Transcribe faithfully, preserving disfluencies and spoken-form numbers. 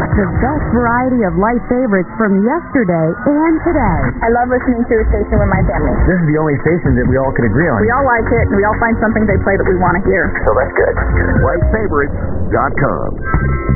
The best variety of light favorites from yesterday and today. I love listening to the station with my family. This is the only station that we all can agree on. We all like it, and we all find something they play that we want to hear. So that's good. Light favorites dot com.